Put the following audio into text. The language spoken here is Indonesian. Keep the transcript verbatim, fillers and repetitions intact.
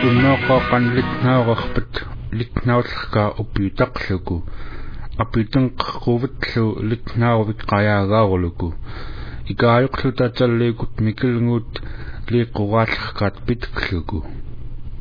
unnoqoqan litnaaqarpat litnaullerkaa upiutaqluku apitenqerruvitllu litnaarvik qayaagaarluku ikaayuqluta talliikut mikilnguut liiqquraallerkaat pitkluku